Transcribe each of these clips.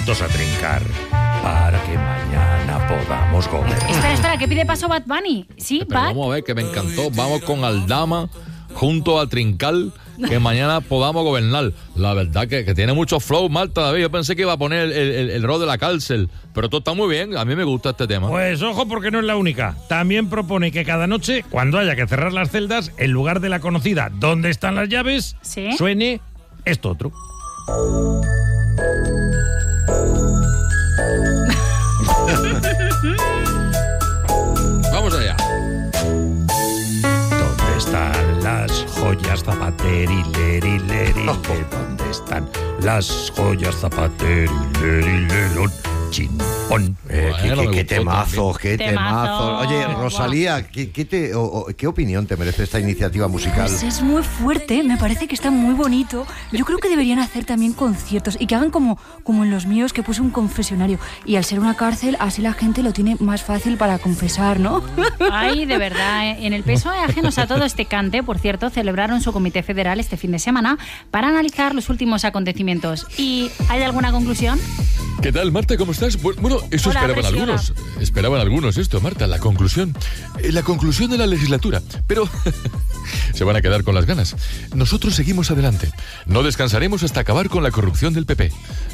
juntos a trincar para que mañana podamos gobernar. Espera, que pide paso Bad Bunny. Sí, Pero Bad. vamos a ver, que me encantó. Vamos con Aldama junto a trincar, que mañana podamos gobernar. La verdad que tiene mucho flow, Marta, David. Yo pensé que iba a poner el rol de la cárcel, pero todo está muy bien. A mí me gusta este tema. Pues ojo, porque no es la única. También propone que cada noche, cuando haya que cerrar las celdas, en lugar de la conocida ¿dónde están las llaves?, ¿Sí? suene esto otro. Vamos allá. ¿Dónde están las joyas zapaterilerilerileron? ¿Dónde están las joyas zapaterilerilerileron? Chimpón. Qué temazo, qué Temazo. temazo. Oye, Guau. Rosalía, ¿qué opinión te merece esta iniciativa musical? Pues es muy fuerte, me parece que está muy bonito. Yo creo que deberían hacer también conciertos y que hagan como en los míos, que puse un confesionario. Y al ser una cárcel, así la gente lo tiene más fácil para confesar, ¿no? Ay, de verdad, en el PSOE, ajenos a todo este cante, por cierto, celebraron su comité federal este fin de semana para analizar los últimos acontecimientos. ¿Y hay alguna conclusión? ¿Qué tal, Marta? ¿Cómo estás? Bueno, eso Hola, esperaban presiona. algunos. Esperaban algunos esto, Marta, la conclusión. La conclusión de la legislatura. Pero se van a quedar con las ganas. Nosotros seguimos adelante. No descansaremos hasta acabar con la corrupción del PP.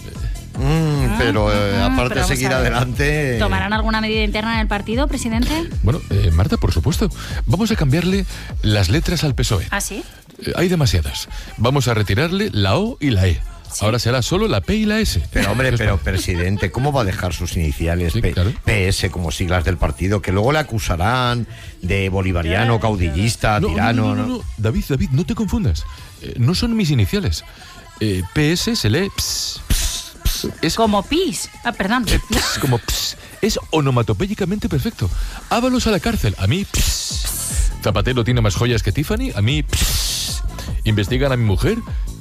Pero aparte pero de seguir vamos a ver. adelante... ¿Tomarán alguna medida interna en el partido, presidente? Bueno, Marta, por supuesto. Vamos a cambiarle las letras al PSOE. ¿Ah, sí? Hay demasiadas. Vamos a retirarle la O y la E. Sí. Ahora será solo la P y la S. Pero hombre, presidente, ¿cómo va a dejar sus iniciales Sí, claro. PS como siglas del partido? Que luego le acusarán de bolivariano, caudillista, tirano... No. David, no te confundas. No son mis iniciales. PS se lee ps. Es Como pis. Ah, perdón. ps, como ps. Es onomatopéyicamente perfecto. Ábalos a la cárcel. A mí ps. Zapatero tiene más joyas que Tiffany. A mí ps. Investigan a mi mujer.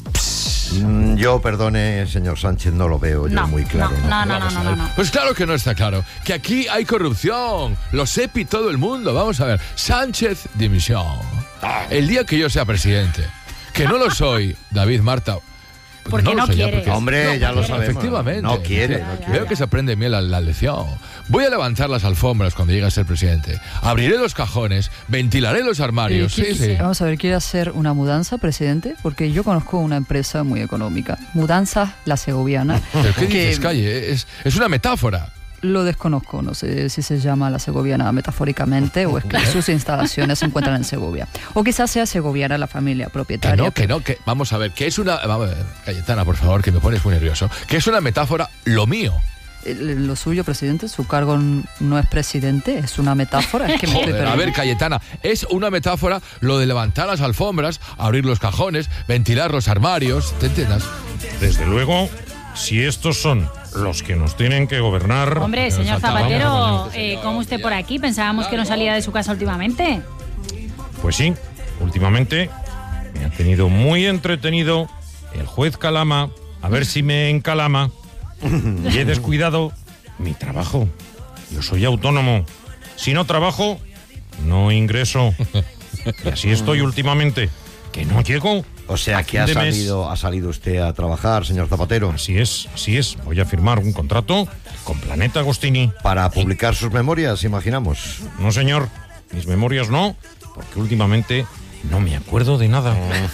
Yo, perdone, señor Sánchez, no lo veo yo No, muy claro. no. Vamos a ver. Pues claro que no está claro. Que aquí hay corrupción. Lo sepi todo el mundo. Vamos a ver. Sánchez, dimisión. El día que yo sea presidente. Que no lo soy, David, Marta. Porque no lo soy ya, quiere. porque- Hombre, No, ya lo quiere. sabemos. Efectivamente. No quiere. Veo que se aprende bien la lección. Voy a levantar las alfombras cuando llegue a ser presidente. Abriré los cajones, ventilaré los armarios. Sí. Vamos a ver, ¿quiere hacer una mudanza, presidente? Porque yo conozco una empresa muy económica. Mudanzas La Segoviana. ¿Pero qué que dices, Calle? Es una metáfora. Lo desconozco, no sé si se llama La Segoviana metafóricamente o es que sus instalaciones se encuentran en Segovia. O quizás sea segoviana la familia propietaria. Que vamos a ver, que es una... Vamos a ver, Cayetana, por favor, que me pones muy nervioso. Que es una metáfora lo mío. Lo suyo, presidente, su cargo no es presidente, es una metáfora. Es que me estoy Joder, a ver, perdiendo. Cayetana, es una metáfora lo de levantar las alfombras, abrir los cajones, ventilar los armarios. ¿Te entiendes? Desde luego, si estos son los que nos tienen que gobernar... Hombre, señor faltaba. Zapatero, ¿cómo usted por aquí? Pensábamos que no salía de su casa últimamente. Pues sí, últimamente me ha tenido muy entretenido el juez Calama, a ver si me encalama, y he descuidado mi trabajo. Yo soy autónomo. Si no trabajo, no ingreso. Y así estoy últimamente, que no llego. O sea, a que fin de mes. ha salido usted a trabajar, señor Zapatero, Así es. Voy a firmar un contrato con Planeta Agostini. para publicar sus memorias, imaginamos. No, señor, mis memorias no, porque últimamente no me acuerdo de nada.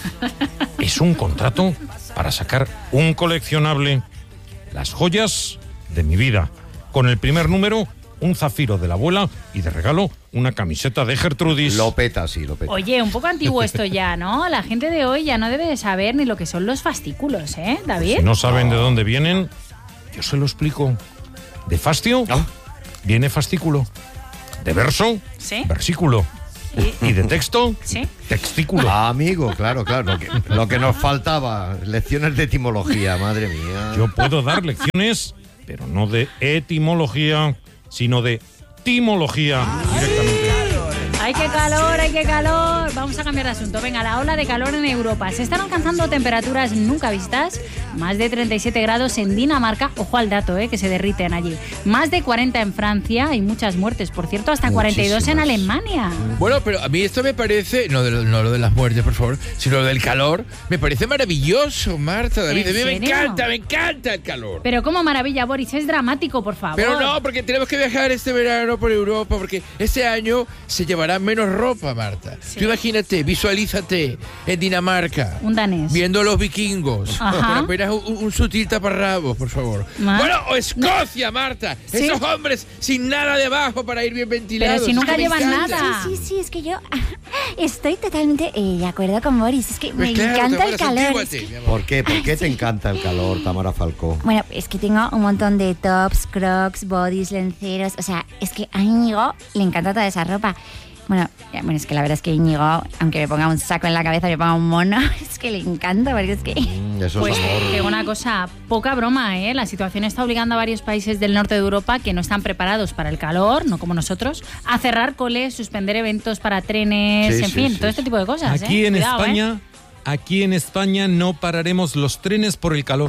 Es un contrato para sacar un coleccionable, las joyas de mi vida. Con el primer número, un zafiro de la abuela y de regalo una camiseta de Gertrudis. Lo peta, sí, lo peta. Oye, un poco antiguo esto ya, ¿no? La gente de hoy ya no debe de saber ni lo que son los fascículos, ¿eh, David? Si no saben de dónde vienen, yo se lo explico. De fastio, viene fascículo. De verso, Sí. versículo. Y de texto, Sí. textículo. Amigo, claro. Lo que nos faltaba, lecciones de etimología, madre mía. Yo puedo dar lecciones, pero no de etimología, sino de timología directamente. ¡Ay, qué calor, ay, qué calor! Vamos a cambiar de asunto. Venga, la ola de calor en Europa. Se están alcanzando temperaturas nunca vistas. Más de 37 grados en Dinamarca. Ojo al dato, que se derriten allí. Más de 40 en Francia y muchas muertes, por cierto, hasta 42 en Alemania. Bueno, pero a mí esto me parece, no lo de las muertes, por favor, sino lo del calor, me parece maravilloso, Marta, David. A mí me encanta el calor. Pero como maravilla, Boris, es dramático, por favor. Pero no, porque tenemos que viajar este verano por Europa, porque este año se llevará menos ropa, Marta. Sí. Tú imagínate, visualízate en Dinamarca. Un danés. Viendo a los vikingos. Ajá. Con apenas un sutil taparrabos, por favor. Bueno, o Escocia, Marta. ¿Sí? Esos hombres sin nada debajo para ir bien ventilados. Pero si nunca Es que me llevan encanta. nada. Sí, es que yo estoy totalmente de acuerdo con Boris. Es que Pues me claro, encanta el Tamara, calor. santiguate, Es que- mi amor. ¿Por qué? ¿Por qué te encanta el calor, Tamara Falcó? Bueno, es que tengo un montón de tops, crocs, bodys, lenceros. O sea, es que a Íñigo le encanta toda esa ropa. Bueno, es que la verdad es que Íñigo, aunque me ponga un saco en la cabeza, me ponga un mono, es que le encanta, porque es que... Eso Pues es amor. que una cosa, poca broma, ¿eh? La situación está obligando a varios países del norte de Europa que no están preparados para el calor, no como nosotros, a cerrar coles, suspender eventos para trenes, Sí, en sí, fin, sí, todo este tipo de cosas. Aquí en Cuidado, España, aquí en España no pararemos los trenes por el calor.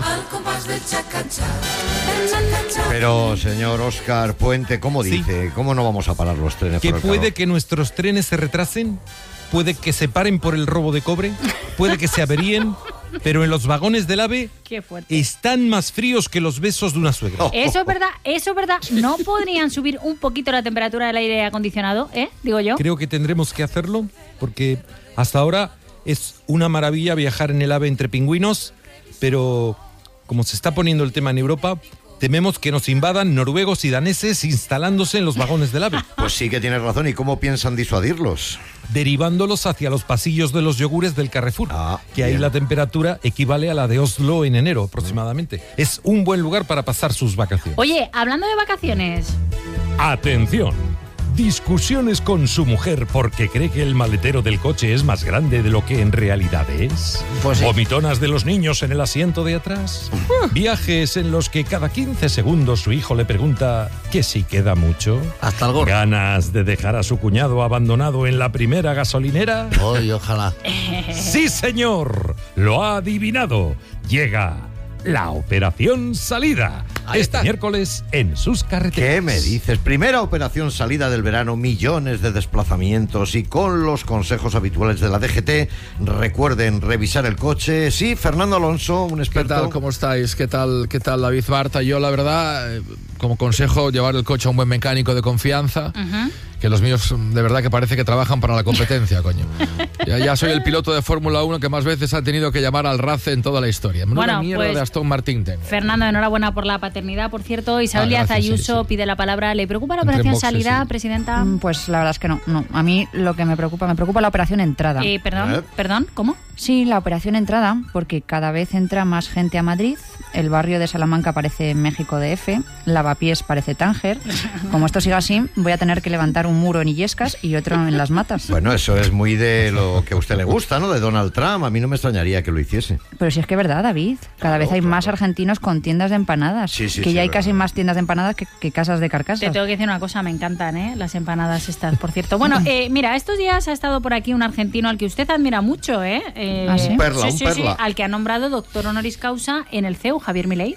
Pero, señor Óscar Puente, ¿cómo Sí. dice? ¿Cómo no vamos a parar los trenes Que por el puede calor? que nuestros trenes se retrasen, puede que se paren por el robo de cobre, puede que se averíen, pero en los vagones del AVE Qué fuerte. están más fríos que los besos de una suegra. Eso es verdad. ¿No podrían subir un poquito la temperatura del aire acondicionado, digo yo? Creo que tendremos que hacerlo porque hasta ahora es una maravilla viajar en el AVE entre pingüinos, pero como se está poniendo el tema en Europa, tememos que nos invadan noruegos y daneses instalándose en los vagones del AVE, Pues sí que tienes razón. ¿Y cómo piensan disuadirlos? derivándolos hacia los pasillos de los yogures del Carrefour, Ah, que ahí bien. la temperatura equivale a la de Oslo en enero aproximadamente. Es un buen lugar para pasar sus vacaciones. Oye, hablando de vacaciones, Atención. Discusiones con su mujer porque cree que el maletero del coche es más grande de lo que en realidad es. Pues sí. Vomitonas de los niños en el asiento de atrás. Viajes en los que cada 15 segundos su hijo le pregunta que si queda mucho. Hasta el gorro. Ganas de dejar a su cuñado abandonado en la primera gasolinera. Hoy, ojalá. Sí, señor. Lo ha adivinado. Llega la Operación Salida. Ahí Este está. miércoles en sus carreteras. ¿Qué me dices? Primera operación salida del verano, millones de desplazamientos y con los consejos habituales de la DGT. Recuerden revisar el coche. Sí, Fernando Alonso, un ¿Qué experto. tal? ¿Cómo estáis? ¿Qué tal, David, Marta? Yo, la verdad, como consejo, llevar el coche a un buen mecánico de confianza. Que los míos, de verdad, que parece que trabajan para la competencia, coño. Ya soy el piloto de Fórmula 1 que más veces ha tenido que llamar al RACE en toda la historia. Menuda Bueno, mierda pues, de Aston Martin tengo. Fernando, enhorabuena por la paternidad, por cierto. Isabel Díaz gracias, Ayuso sí. pide la palabra. ¿Le preocupa la Entre operación boxes, salida, sí. presidenta? Pues la verdad es que no. A mí lo que me preocupa la operación entrada. Perdón, ¿cómo? Sí, la operación entrada, porque cada vez entra más gente a Madrid, el barrio de Salamanca parece México DF, Lavapiés parece Tánger. Como esto siga así, voy a tener que levantar un muro en Illescas y otro en Las Matas. Bueno, eso es muy de lo que a usted le gusta, ¿no? De Donald Trump. A mí no me extrañaría que lo hiciese. Pero si es que es verdad, David, cada vez hay más argentinos con tiendas de empanadas, Sí, sí, que sí, ya hay es casi verdad. más tiendas de empanadas que casas de Te carcasas. tengo que decir una cosa, me encantan, las empanadas estas, por cierto. Bueno, mira, estos días ha estado por aquí un argentino al que usted admira mucho, ¿Ah, sí? Un perla, sí, un sí, perla. sí, al que ha nombrado doctor honoris causa en el CEU, Javier Milei.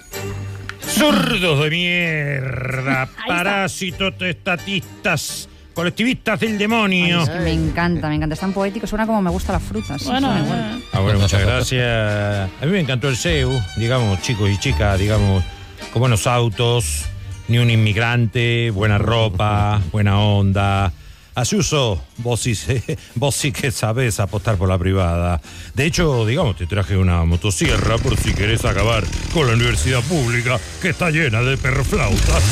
Zurdos de mierda, está. parásitos, estatistas, colectivistas del demonio. Es que me encanta, es tan poético, suena como me gusta la fruta. Sí, suena igual. Bueno, muchas gracias. A mí me encantó el CEU, digamos, chicos y chicas, digamos, con buenos autos, ni un inmigrante, buena ropa, buena onda. Ayuso, vos sí que sabés apostar por la privada. De hecho, digamos, te traje una motosierra por si querés acabar con la universidad pública, que está llena de perroflautas.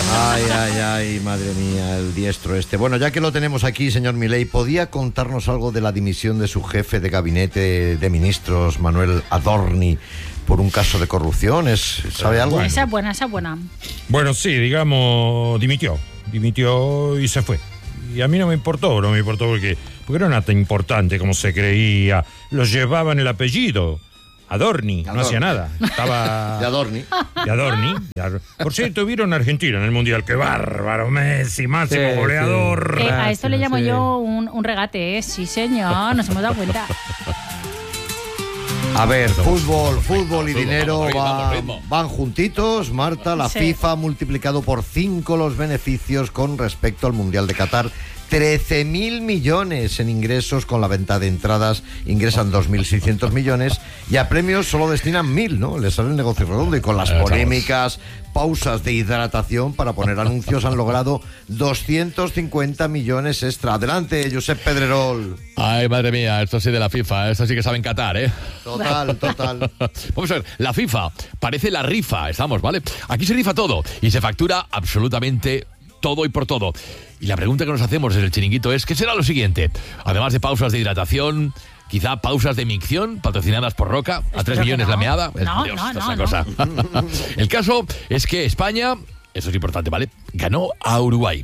Ay, madre mía, el diestro este. Bueno, ya que lo tenemos aquí, señor Milei, ¿podía contarnos algo de la dimisión de su jefe de gabinete de ministros, Manuel Adorni, por un caso de corrupción? ¿Sabe algo? Esa es buena. Bueno, sí, digamos, dimitió y se fue. Y a mí no me importó porque no era tan importante como se creía. Lo llevaban el apellido. Adorni, no hacía nada. Estaba... De Adorni. Por cierto, vieron a Argentina en el Mundial. ¡Qué bárbaro! Messi, máximo goleador. A esto le llamo yo un regate, ¿eh? Sí, señor, nos hemos dado cuenta. A ver, fútbol y dinero ritmo. van juntitos. Marta, la Sí. FIFA ha multiplicado por 5 los beneficios con respecto al Mundial de Qatar. 13.000 millones en ingresos con la venta de entradas, ingresan 2.600 millones y a premios solo destinan 1.000, ¿no? Les sale el negocio redondo y con las polémicas, pausas de hidratación para poner anuncios han logrado 250 millones extra. Adelante, Josep Pedrerol. Ay, madre mía, esto sí de la FIFA, esto sí que saben catar, ¿eh? Total. Vamos a ver, la FIFA parece la rifa, estamos, ¿vale? Aquí se rifa todo y se factura absolutamente todo y por todo. Y la pregunta que nos hacemos desde el chiringuito es, ¿qué será lo siguiente? Además de pausas de hidratación, quizá pausas de micción patrocinadas por Roca, a 3 millones no. la meada. No, Dios, no, esa no. cosa. El caso es que España, eso es importante, ¿vale? Ganó a Uruguay.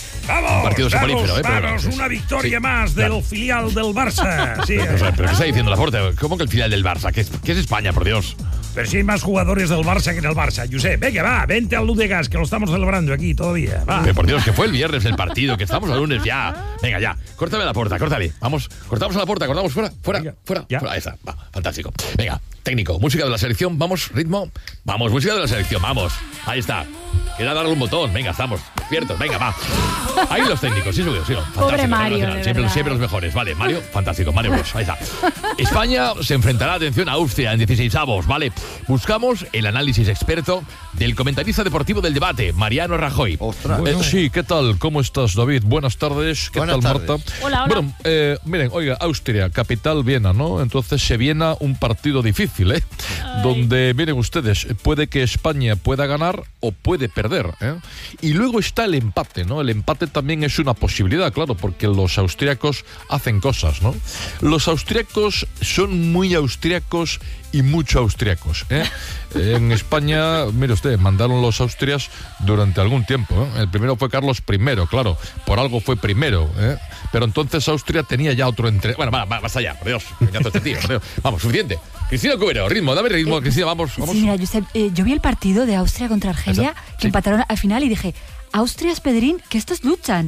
Un partido soporífero, Vamos, pero una victoria sí, más del claro. filial del Barça. Sí, O sea, ¿pero qué está diciendo Laporte? ¿Cómo que el final del Barça? ¿Qué es España, por Dios? pero sí hay más jugadores del Barça que en el Barça. Josep, venga, va, vente al Ludegas, que lo estamos celebrando aquí todavía. Va. Pero por Dios, que fue el viernes el partido, que estamos el lunes ya. Venga, ya. Córtame la puerta, córtale. Vamos, cortamos a la puerta, cortamos fuera. Ya. Ahí está. Va, fantástico. Venga, técnico, música de la selección, vamos, ritmo. Vamos, música de la selección, vamos. Ahí está. Queda darle un botón. Venga, estamos despiertos. Venga, va. Ahí los técnicos, sí, fantástico. Pobre Mario, Nacional. de verdad. Siempre los mejores. Vale, Mario, fantástico. Mario Bros, ahí está. España se enfrentará, atención, a Austria en 16avos, ¿vale? Buscamos el análisis experto del comentarista deportivo del debate, Mariano Rajoy. Ostras. Sí, ¿qué tal? ¿Cómo estás, David? Buenas tardes. ¿Qué Buenas tal, tardes. Marta? Hola. Bueno, miren, oiga, Austria, capital Viena, ¿no? Entonces se viene un partido difícil, ¿eh? Donde, miren ustedes, puede que España pueda ganar o puede perder, ¿eh? Y luego está el empate, ¿no? El empate también es una posibilidad, claro, porque los austriacos hacen cosas, ¿no? Los austriacos son muy austriacos y mucho austriacos, ¿eh? En España, mire usted, mandaron los austrias durante algún tiempo, ¿eh? El primero fue Carlos I, claro, por algo fue primero, ¿eh? Pero entonces Austria tenía ya otro Bueno, basta ya, por Dios, peñazo este tío, por Dios. Vamos, suficiente. Cristina Cubero, ritmo, dame ritmo, Cristina, vamos. Sí, mira, Josep, yo vi el partido de Austria contra Argelia, Exacto, que sí. empataron al final y dije, Austrias, Pedrín, que estos luchan.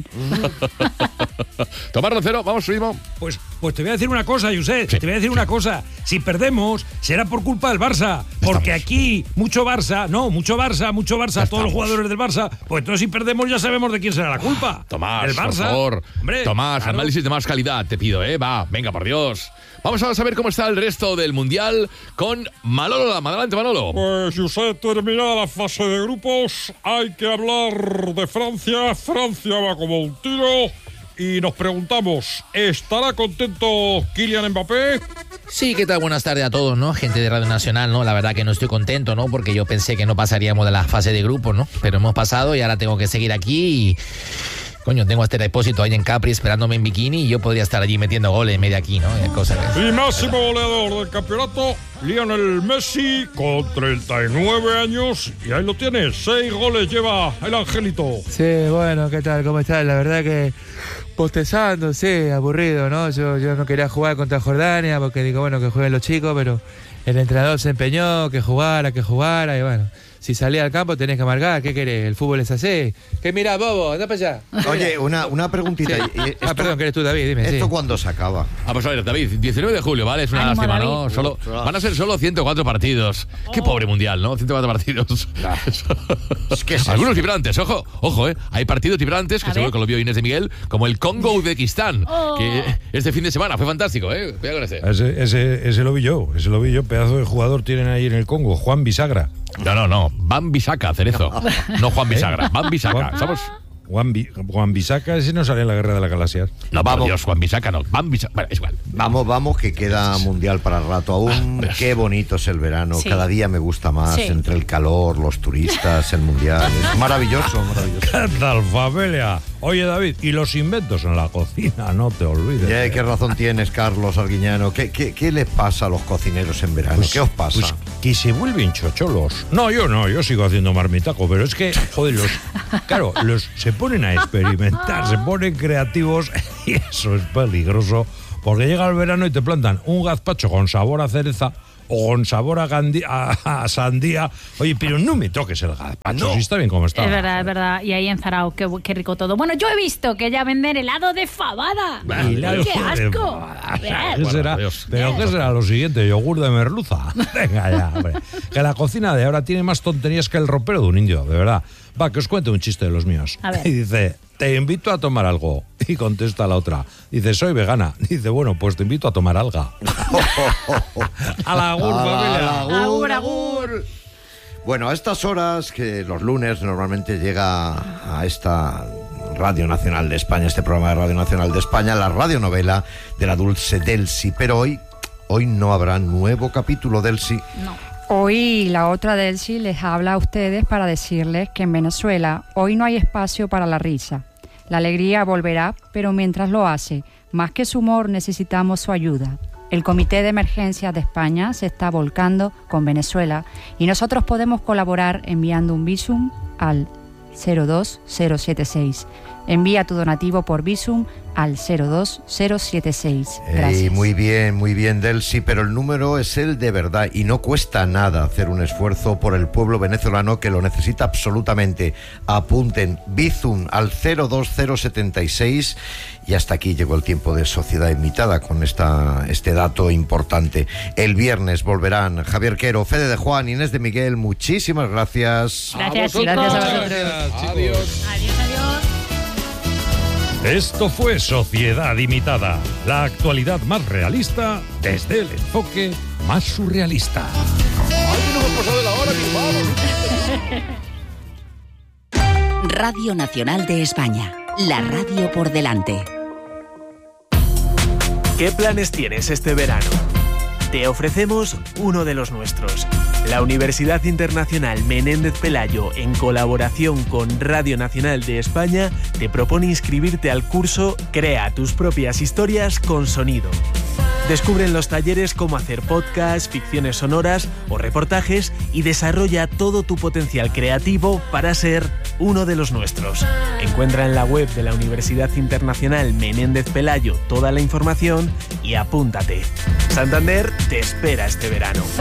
Tomás Rocero, vamos, ritmo. Pues te voy a decir una cosa, Josep, Sí, te voy a decir una cosa. Si perdemos, será por culpa del Barça. Porque aquí, mucho Barça, todos los jugadores del Barça, pues entonces si perdemos ya sabemos de quién será la culpa. Tomás, el Barça. por favor. Hombre, Tomás, claro. análisis de más calidad, te pido, ¿eh? Va, venga, por Dios. Vamos a saber cómo está el resto del Mundial con Manolo Lama. Adelante, Manolo. Pues, Josep, terminada la fase de grupos, hay que hablar de Francia. Francia va como un tiro y nos preguntamos, ¿estará contento Kylian Mbappé? Sí, ¿qué tal? Buenas tardes a todos, ¿no? Gente de Radio Nacional, ¿no? La verdad que no estoy contento, ¿no? Porque yo pensé que no pasaríamos de la fase de grupos, ¿no? Pero hemos pasado y ahora tengo que seguir aquí y... Coño, tengo este depósito ahí en Capri esperándome en bikini y yo podría estar allí metiendo goles en medio aquí, ¿no? Cosa que... Y máximo goleador del campeonato, Lionel Messi, con 39 años. Y ahí lo tienes, 6 goles lleva el angelito. Sí, bueno, ¿qué tal? ¿Cómo estás? La verdad que postezando, sí, aburrido, ¿no? Yo no quería jugar contra Jordania porque digo, bueno, que jueguen los chicos, pero el entrenador se empeñó, que jugara, y bueno, si salía al campo tenés que marcar, ¿qué querés? El fútbol es así. ¿Qué mirás, bobo? Anda para allá. Oye, una preguntita. Sí. ¿Y esto, Perdón, que eres tú, David, dime. ¿Esto sí. cuándo se acaba? Vamos a ver, David, 19 de julio, ¿vale? Es una Ánimo, lástima, David. ¿no? Van a ser solo 104 partidos. Qué pobre mundial, ¿no? 104 partidos. Es que es Algunos eso. vibrantes, ojo, ¿eh? Hay partidos vibrantes que A seguro ver. que lo vio Inés de Miguel, como el Congo-Uzbekistán, Oh. que este fin de semana fue fantástico, ¿eh? Cuidado con este. Ese lo vi yo, pedazo de jugador tienen ahí en el Congo, Juan Bisagra. No, Van Bisaca, Cerezo. No Juan Bisagra, Van Bisaca. ¿Estamos? Juan Bisaca, ese no sale en la Guerra de las Galaxias. No, por Dios, Juan Bisaca no. Van Bisaca. Bueno, es igual. Vamos, que queda mundial para el rato aún. verás. Qué bonito es el verano. Sí. Cada día me gusta más, Sí. entre el calor, los turistas, el mundial. Es maravilloso. ¿Qué tal, familia? Oye, David, y los inventos en la cocina, no te olvides. ¿Qué razón tienes, Carlos Arguiñano? ¿Qué les pasa a los cocineros en verano? ¿Qué os pasa? Pues que se vuelven chocholos. No, yo sigo haciendo marmitaco, pero es que, joder, se ponen a experimentar, se ponen creativos y eso es peligroso, porque llega el verano y te plantan un gazpacho con sabor a cereza o con sabor a sandía. Oye, pero no me toques el gazpacho, si está bien como está. Es verdad. Y ahí en Zarao, qué rico todo. Bueno, yo he visto que ya venden helado de fabada. ¡Qué asco! ¿Qué será lo siguiente? ¿Yogur de merluza? Venga ya, hombre. Que la cocina de ahora tiene más tonterías que el ropero de un indio, de verdad. Va, que os cuente un chiste de los míos. A ver. Y dice, te invito a tomar algo. Y contesta la otra. Dice, soy vegana. Dice, bueno, pues te invito a tomar alga. A la agur, familia. Agur. Bueno, a estas horas, que los lunes normalmente llega a esta Radio Nacional de España, este programa de Radio Nacional de España, la radionovela de la dulce Delcy. Pero hoy no habrá nuevo capítulo, Delcy. No. Hoy la otra Delcy les habla a ustedes para decirles que en Venezuela hoy no hay espacio para la risa. La alegría volverá, pero mientras lo hace, más que su humor, necesitamos su ayuda. El Comité de Emergencias de España se está volcando con Venezuela y nosotros podemos colaborar enviando un Bizum al 02076. Envía tu donativo por Bizum al 02076. Gracias. Muy bien, Delcy, pero el número es el de verdad y no cuesta nada hacer un esfuerzo por el pueblo venezolano que lo necesita absolutamente. Apunten Bizum al 02076 y hasta aquí llegó el tiempo de Sociedad Invitada con este dato importante. El viernes volverán Javier Quero, Fede de Juan, Inés de Miguel. Muchísimas gracias. Gracias, chicos. Gracias a vosotros. Adiós. Adiós. Esto fue Sociedad Imitada, la actualidad más realista desde el enfoque más surrealista. ¡Ay, que no hemos pasado de la hora, que vamos! Radio Nacional de España, la radio por delante. ¿Qué planes tienes este verano? Te ofrecemos uno de los nuestros. La Universidad Internacional Menéndez Pelayo, en colaboración con Radio Nacional de España, te propone inscribirte al curso Crea tus propias historias con sonido. Descubre en los talleres cómo hacer podcasts, ficciones sonoras o reportajes y desarrolla todo tu potencial creativo para ser uno de los nuestros. Encuentra en la web de la Universidad Internacional Menéndez Pelayo toda la información y apúntate. Santander te espera este verano.